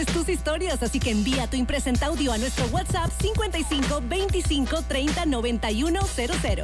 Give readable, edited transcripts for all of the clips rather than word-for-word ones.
tus historias, así que envía tu impresenta audio a nuestro WhatsApp 55 25 30 91 00.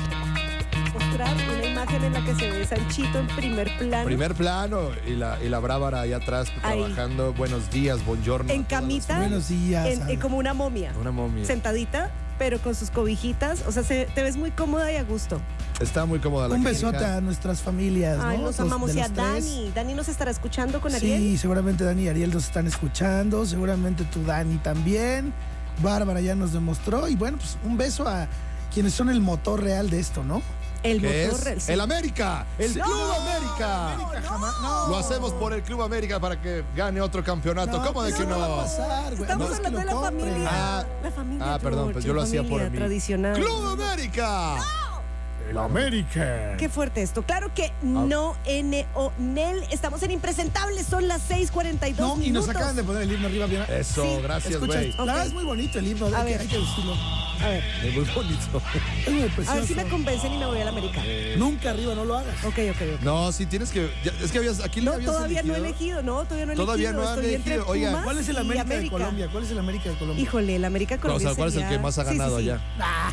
Mostrar una imagen en la que se ve Sanchito en primer plano. Primer plano y la Brábara allá atrás Ahí. trabajando. Buenos días, buongiorno. En camita. Buenos días. Como una momia. Una momia. Sentadita, pero con sus cobijitas. O sea, te ves muy cómoda y a gusto. Está muy cómoda la Un clínica. besote a nuestras familias, Ay, ¿no? nos amamos. De Y a los tres. Dani. Dani nos estará escuchando con Ariel. Sí, seguramente Dani y Ariel nos están escuchando. Seguramente tú, Dani, también. Bárbara ya nos demostró. Y bueno, pues un beso a quienes son el motor real de esto, ¿no? El ¿Qué motor. es? Sí. El América, el Club América. No. Lo hacemos por el Club América para que gane otro campeonato. ¿Cómo de que no va a no? pasar, güey. Estamos No es que hablando de lo la compren. familia. La familia. Perdón, pues George, yo lo hacía familia por mí. tradicional. Club América. El América. Qué fuerte esto. Claro que no, N-O-Nel. Estamos en Impresentables. Son las 6:42 No, y minutos. nos acaban de poner el himno arriba. Bien. Eso, Sí, gracias, Escucha, güey. la verdad es muy bonito el himno. Hay que decirlo. A ver, Es muy bonito. Es muy a precioso. ver si me convencen y me voy a la América. Nunca arriba, no lo hagas. Ok. No, sí tienes que. Es que aquí le No, habías todavía no he elegido. elegido. No, todavía no he elegido. Todavía no han Estoy entre elegido. Oigan, Pumas ¿Cuál es el y América de Colombia? ¿Cuál es el América de Colombia? Híjole, el América de Colombia. O sea, ¿cuál es el sería- que más ha Sí, ganado sí, sí. allá?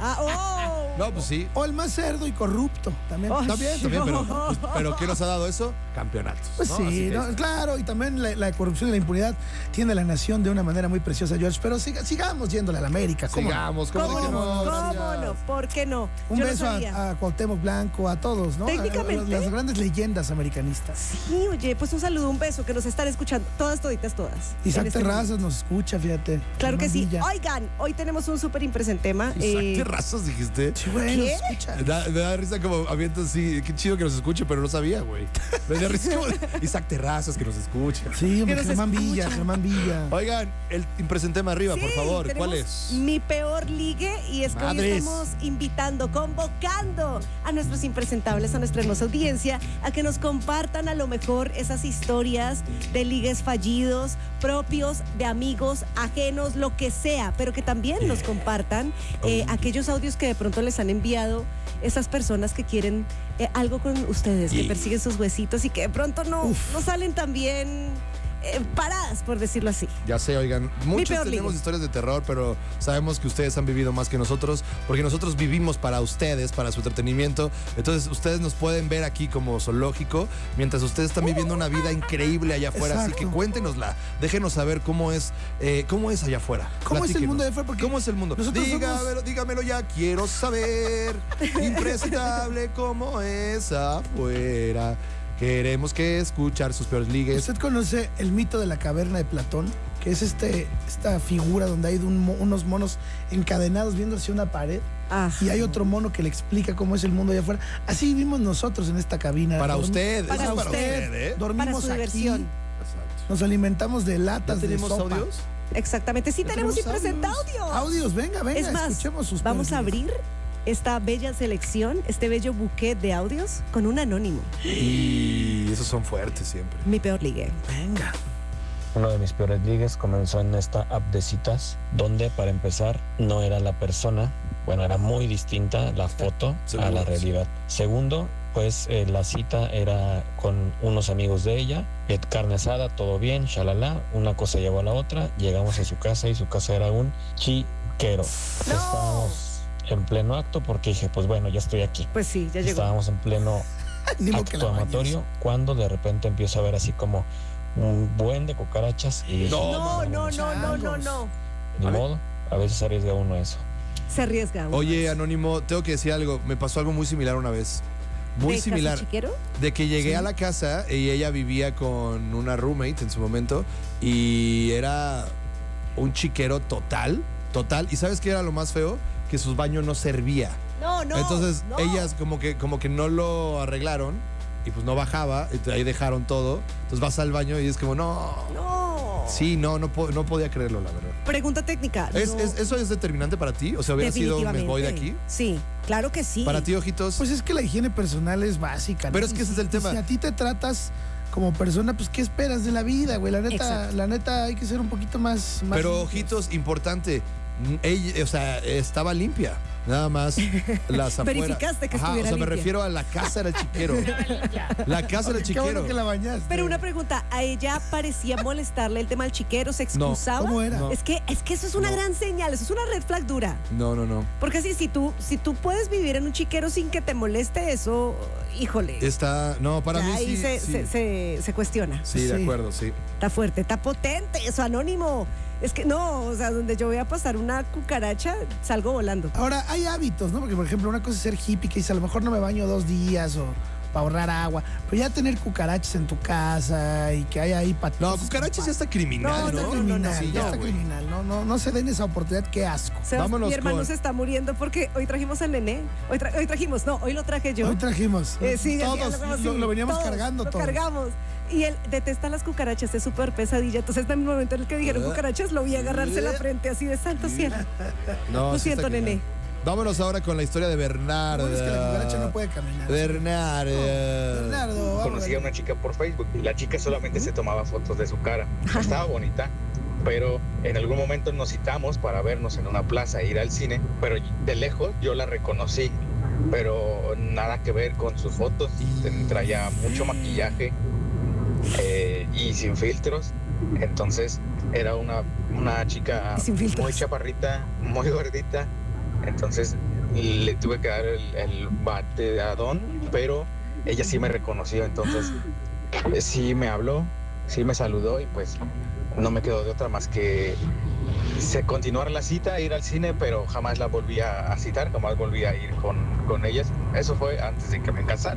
No, pues sí. O el más cerdo y corrupto también. Oh, También, pero ¿qué nos ha dado eso? Campeonatos. Pues ¿no? sí, Así que ¿no? Claro, y también la corrupción y la impunidad tiene la nación de una manera muy preciosa, George. Pero sigamos yéndole a la América. ¿cómo no? sigamos, ¿cómo de que no? ¿Cómo Gracias. no? ¿Por qué no? Un Yo lo beso sabía. a Cuauhtémoc Blanco, a todos, ¿no? Técnicamente. Las grandes leyendas americanistas. Sí, oye, pues un saludo, un beso, que nos están escuchando. Toditas. Isaac En este Terrazas momento. nos escucha, fíjate. Claro que sí. Villa. Oigan, hoy tenemos un súper impresentema. Isaac Terrazas, dijiste. Sí, güey, ¿Qué? nos escucha. Me da risa como avientas así. Qué chido que nos escuche, pero no sabía, güey. Me da risa como Isaac Terrazas que nos escucha. Sí, hombre, Que nos Germán escucha. Villa, Germán Villa. Oigan, el impresentema arriba, por Sí, favor. tenemos ¿Cuál es? Mi peor ligue, y es que hoy Madres. estamos invitando, convocando a nuestros impresentables, a nuestra hermosa audiencia, a que nos compartan a lo mejor esas historias de ligues fallidos, propios, de amigos, ajenos, lo que sea, pero que también nos compartan aquellos audios que de pronto les han enviado esas personas que quieren algo con ustedes, que persiguen sus huesitos y que de pronto no salen tan bien paradas, por decirlo así. Ya sé, oigan, muchos peor tenemos ligue. historias de terror, pero sabemos que ustedes han vivido más que nosotros, porque nosotros vivimos para ustedes, para su entretenimiento. Entonces, ustedes nos pueden ver aquí como zoológico, mientras ustedes están viviendo una vida increíble allá afuera. Así que Exacto. cuéntenosla, déjenos saber cómo es allá afuera. ¿Cómo es el Platíquenos. mundo allá afuera? Porque ¿Cómo es el mundo? nosotros Dígamelo ya, quiero saber. Impresentable cómo es afuera. Queremos que escuchar sus peores ligues. ¿Usted conoce el mito de la caverna de Platón? Que es esta figura donde hay unos monos encadenados viendo hacia una pared. Ajá. Y hay otro mono que le explica cómo es el mundo allá afuera. Así vivimos nosotros en esta cabina. Para Dormi- usted, Para eso es usted. ¿eh? Dormimos Para su aquí. diversión. Exacto. Nos alimentamos de latas de ¿Tenemos sopa. audios? Exactamente, sí Ya tenemos tenemos impresenta audios. audio. Audios, venga, Es más, escuchemos sus vamos a peores abrir esta bella selección, este bello buquet de audios con un anónimo. Y esos son fuertes siempre. Mi peor ligue. ligues. Venga. Uno de mis peores ligues comenzó en esta app de citas, donde para empezar no era la persona, bueno, era muy distinta la foto Seguro, a la sí. realidad. Segundo, pues la cita era con unos amigos de ella, carne asada, todo bien, shalala, una cosa llevó a la otra, llegamos a su casa y su casa era un chiquero. ¡No! Estábamos en pleno acto porque dije, pues bueno, ya estoy aquí. Pues sí, ya llegó. Estábamos en pleno Ni modo que acto la bañes. amatorio cuando de repente empiezo a ver así como un buen de cucarachas y dije, No. ni A ver. modo, a veces arriesga uno eso. Se arriesga uno. Oye, Anónimo, tengo que decir algo. Me pasó algo muy similar una vez. Muy ¿De similar. casa chiquero? De que llegué a la casa y ella vivía con una roommate en su momento y era un chiquero total. ¿Y sabes qué era lo más feo? Que su baño no servía. No. Entonces no. ellas como que no lo arreglaron y pues no bajaba, y ahí dejaron todo. Entonces vas al baño y es como, no. Sí, no podía creerlo, la verdad. Pregunta técnica. No. ¿Eso es determinante para ti? O sea, ¿hubiera sido me voy de aquí? Sí, claro que sí. Para ti, Ojitos. Pues es que la higiene personal es básica, ¿no? Pero es que ese es el Y tema. Si a ti te tratas como persona, pues ¿qué esperas de la vida, güey? La neta Exacto. hay que ser un poquito más Pero limpios. ojitos, importante, Ella, o sea, estaba limpia. Nada más las afueras. Verificaste que estuviera O sea, me limpia. refiero a la casa del chiquero. La casa del Qué chiquero. bueno que la bañaste. Pero una pregunta, ¿a ella parecía molestarle el tema del chiquero? ¿Se No. excusaba? ¿Cómo era? No. Es que eso es una No. gran señal, eso es una red flag dura. No. Porque así, si tú puedes vivir en un chiquero sin que te moleste eso, híjole. Está, no, para ya mí ahí sí. se cuestiona. Sí, de Sí. acuerdo, sí. Está fuerte, está potente, eso anónimo. Es que no, o sea, donde yo voy a pasar una cucaracha, salgo volando. Ahora, hay hábitos, ¿no? Porque, por ejemplo, una cosa es ser hippie que dice, a lo mejor no me baño 2 días o para ahorrar agua. Pero ya tener cucarachas en tu casa y que haya ahí patitos. No, cucarachas ya está criminal, No, ¿no? Está criminal, Sí, ya está güey. criminal. No se den esa oportunidad, qué asco. Vámonos mi hermano con- se está muriendo porque hoy trajimos al nené. Hoy lo traje yo. Hoy trajimos. Sí, todos algo así. lo veníamos Todos, cargando lo todos. cargamos. Y él detesta las cucarachas, es súper pesadilla. Entonces, en el momento en el que dijeron cucarachas, lo vi agarrarse la frente así de santo cielo. No, Lo sí siento, está criminal. nene. Vámonos ahora con la historia de Bernardo. Bueno, es que la cucaracha no puede caminar. Bernardo. Bernardo, vamos. Conocí a una chica por Facebook. La chica solamente se tomaba fotos de su cara. Estaba bonita, pero en algún momento nos citamos para vernos en una plaza e ir al cine, pero de lejos yo la reconocí, pero nada que ver con sus fotos. Traía mucho maquillaje y sin filtros. Entonces era una chica Sin filtros. muy chaparrita, muy gordita. Entonces le tuve que dar el bateadón, pero ella sí me reconoció. Entonces sí me habló, sí me saludó y pues no me quedó de otra más que continuar la cita, ir al cine, pero jamás la volví a citar, jamás volví a ir con ellas. Eso fue antes de que me casara.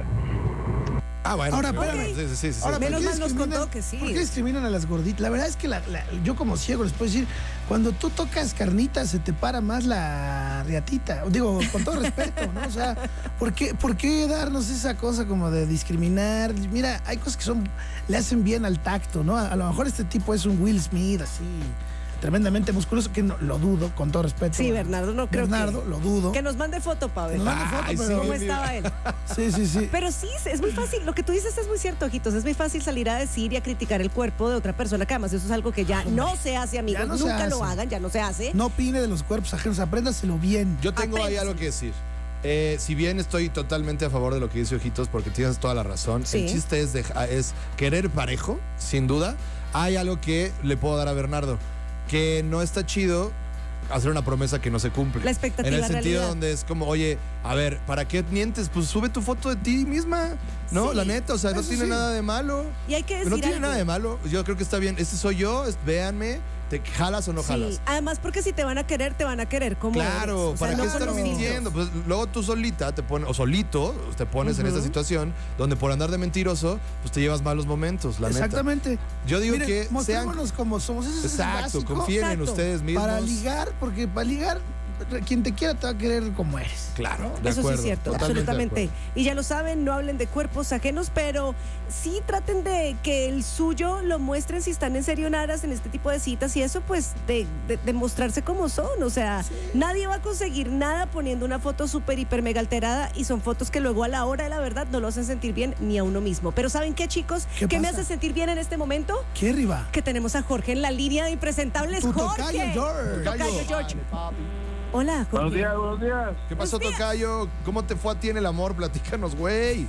Ah, bueno. Ahora, pero- espérame. Sí. Ahora, Menos ¿por qué mal nos discriminan- contó que sí. ¿Por qué discriminan a las gorditas? La verdad es que yo como ciego les puedo decir, cuando tú tocas carnitas se te para más la riatita. Digo, con todo respeto, ¿no? O sea, ¿por qué darnos esa cosa como de discriminar? Mira, hay cosas que le hacen bien al tacto, ¿no? A lo mejor este tipo es un Will Smith así, tremendamente musculoso, que no, lo dudo, con todo respeto. Sí, Bernardo, no creo Bernardo, lo dudo. que nos mande foto, para ver Que nos mande foto, Ay, pero- sí, cómo mira. estaba él. Sí. Pero sí, es muy fácil. Lo que tú dices es muy cierto, ojitos. Es muy fácil salir a decir y a criticar el cuerpo de otra persona, que además eso es algo que ya no se hace, amigos. Ya no se Nunca lo hace. hagan, ya no se hace. No opine de los cuerpos ajenos, apréndaselo bien. Yo tengo ahí algo que decir. Si bien estoy totalmente a favor de lo que dice Ojitos, porque tienes toda la razón, Sí. el chiste es querer parejo, sin duda. Hay algo que le puedo dar a Bernardo, que no está chido hacer una promesa que no se cumple. La expectativa, en el la sentido realidad. donde es como, oye, a ver, ¿para qué mientes? Pues sube tu foto de ti misma, ¿no? Sí, la neta, o sea, no eso tiene sí. nada de malo. Y hay que decir No tiene algo. nada de malo. Yo creo que está bien. Este soy yo, véanme, ¿te jalas o no Sí, jalas? además porque si te van a querer como Claro, eres. O sea, ¿para no qué con estar los filtros. mintiendo? Pues luego tú solita te pones, o solito te pones en esta situación donde por andar de mentiroso, pues te llevas malos momentos, la neta. Exactamente. Yo digo Miren, que sean. mostrémonos como somos. Eso es Exacto, básico. confíen en Exacto. ustedes mismos. Para ligar, porque para ligar, quien te quiera te va a querer como eres. Claro, de Eso acuerdo. sí es cierto, totalmente de absolutamente. acuerdo. Y ya lo saben, no hablen de cuerpos ajenos, pero sí traten de que el suyo lo muestren si están en serio en aras en este tipo de citas y eso pues de mostrarse como son. O sea, nadie va a conseguir nada poniendo una foto súper, hiper, mega alterada y son fotos que luego a la hora de la verdad no lo hacen sentir bien ni a uno mismo. Pero ¿saben qué, chicos? ¿Qué ¿Qué me pasa? hace sentir bien en este momento? ¿Qué arriba? Que tenemos a Jorge en la línea de impresentables. Tu Jorge. tocayo, George. Tu tocayo, George. Hola, Jorge. Buenos días. ¿Qué pasó, Tocayo? ¿Cómo te fue a ti en el amor? Platícanos, güey.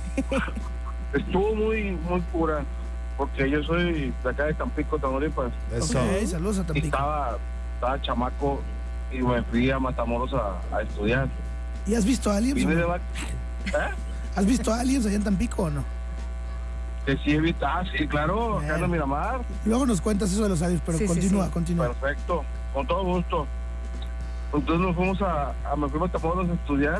Estuvo muy pura, porque yo soy de acá de Tampico, Tamaulipas, Eso. Ok, saludos a y Tampico. estaba chamaco y me fui a Matamoros a estudiar. ¿Y has visto aliens? Vine de o no? ¿Has visto aliens allá en Tampico o no? que sí he visto, sí, claro, acá en Miramar, Luego nos cuentas eso de los aliens, pero Sí, sí, continúa, sí. continúa. perfecto, con todo gusto. Entonces nos fuimos me fui a Matamoros a estudiar,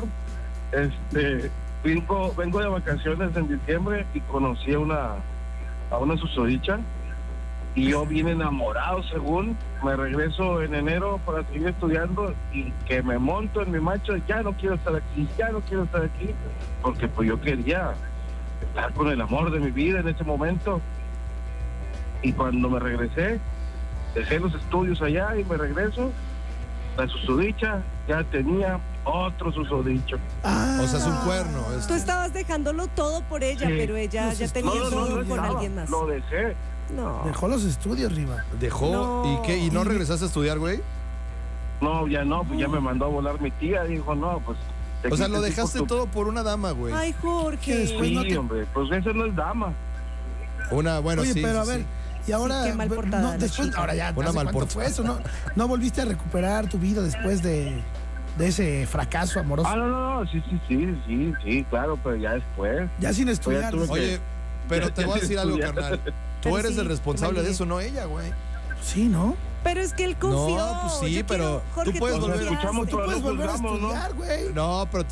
vengo de vacaciones en diciembre y conocí a una susodicha y yo bien enamorado según, me regreso en enero para seguir estudiando y que me monto en mi macho, ya no quiero estar aquí, porque pues yo quería estar con el amor de mi vida en ese momento. Y cuando me regresé, dejé los estudios allá y me regreso, la susodicha ya tenía otro susodicho. Ah, O sea, es un cuerno. Tú estabas dejándolo todo por ella, Sí. pero ella ya tenía todo con estaba, alguien más. lo dejé. No. dejó los estudios arriba. Dejó. No. ¿Y qué? ¿Y no regresaste a estudiar, güey? No, ya no, pues ya me mandó a volar mi tía. Dijo, no, pues... O sea, lo te dejaste quito tu- todo por una dama, güey. Ay, Que Jorge. después Sí, no te- hombre, pues eso no es dama. Bueno, Oye, sí. pero a sí, ver, sí. y ahora qué mal portada no, la después, chica. ahora ya, Una ¿hace mal cuánto portada. fue eso? ¿No volviste a recuperar tu vida después de ese fracaso amoroso? Ah, no, sí, claro, pero ya después. Ya sin estudiar. tuve que- Oye, pero te voy a decir algo, Estudiar. carnal. Tú Pero eres sí, el responsable mal de dije. eso, no ella, güey. Sí, ¿no? Pero es que él confió. No, pues sí, Yo pero quiero, Jorge, tú puedes tú volver- confiaste. Escuchamos Tú todo. puedes lo volver a juzgamos, ¿no? estudiar, güey. No, pero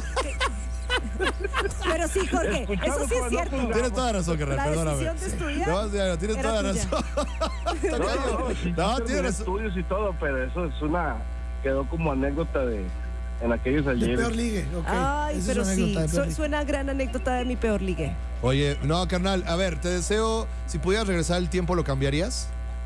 Pero sí, Jorge, eso Escuchamos, sí es pero no cierto. juzgamos. tienes toda la razón, carnal, La perdóname. decisión de estudiar No, sí, tienes era toda la tuya. razón. No, sí, No, terminé tienes razón. estudios y todo, pero eso es quedó como anécdota en aquellos De ayeres. peor ligue, ok. Ay, Esa pero es una sí, anécdota de peor ligue. suena gran anécdota de mi peor ligue. Oye, no, carnal, a ver, te deseo, si pudieras regresar el tiempo, ¿lo cambiarías?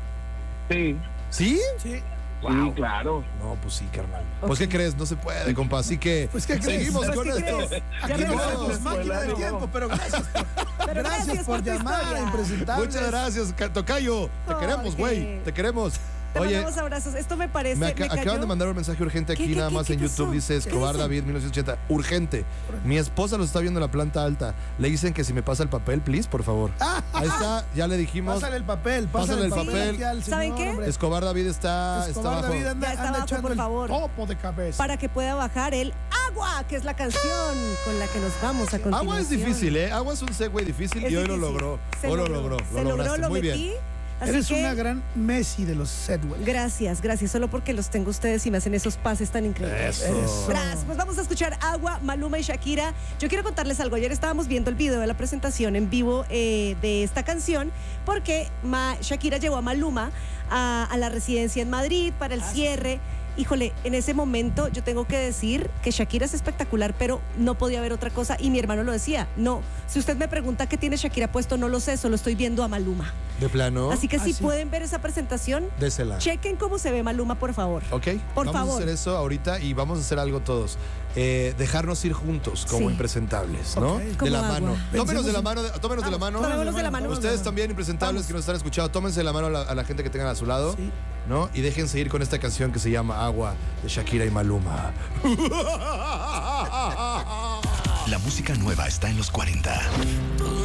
Sí, ¿Sí? Sí. sí, claro. No, pues sí, carnal. Pues, ¿qué crees? No se puede, compa. Así que Pues, ¿qué crees? seguimos Pues, con ¿qué esto. crees? Ya Aquí no no somos vamos. Máquina del tiempo, pero gracias Pero gracias por tu llamar a historia. Impresentables. Muchas gracias, Tocayo. Te Jorge. queremos, güey. Te queremos. Te Oye, mandamos abrazos. Esto me parece. me acaban cayó. de mandar un mensaje urgente aquí ¿Qué nada más en pasó? YouTube. Dice Escobar ¿Qué David 1980. Urgente. Mi esposa los está viendo en la planta alta. Le dicen que si me pasa el papel, please, por favor. Ahí está, ya le dijimos. Pásale el papel, Pásale el papel. aquí al ¿Saben señor, qué? hombre. Escobar David está Escobar abajo. David anda, Ya está anda abajo, echando por el favor. topo de cabeza. Para que pueda bajar el agua, que es la canción con la que nos vamos a continuación. Agua es difícil, ¿eh? Agua es un segue difícil Es y hoy lo difícil. logró. Se Hoy lo logró. logró. Se Lo logró, lograste. lo Muy metí. bien. Así Eres que, una gran Messi de los Sedwell. gracias, solo porque los tengo ustedes y me hacen esos pases tan increíbles. Eso. Tras, pues vamos a escuchar Agua, Maluma y Shakira. Yo quiero contarles algo. Ayer estábamos viendo el video de la presentación en vivo de esta canción porque Shakira llevó a Maluma a la residencia en Madrid para el cierre. Híjole, en ese momento yo tengo que decir que Shakira es espectacular, pero no podía haber otra cosa y mi hermano lo decía. No, si usted me pregunta qué tiene Shakira puesto, no lo sé, solo estoy viendo a Maluma. De plano. Así que si sí. pueden ver esa presentación, Désela. chequen cómo se ve Maluma, por favor. ¿Ok? Por vamos favor. a hacer eso ahorita y vamos a hacer algo todos. Dejarnos ir juntos como Sí. impresentables, ¿no? Ok. De Como la agua. mano. Tómenos de la Pensemos mano. Tómenos de la mano. Tomémonos de la mano. Ustedes también, impresentables Vamos. que nos están escuchando, tómense la mano a la gente que tengan a su lado, Sí. ¿no? Y déjense ir con esta canción que se llama Agua de Shakira y Maluma. La música nueva está en los 40.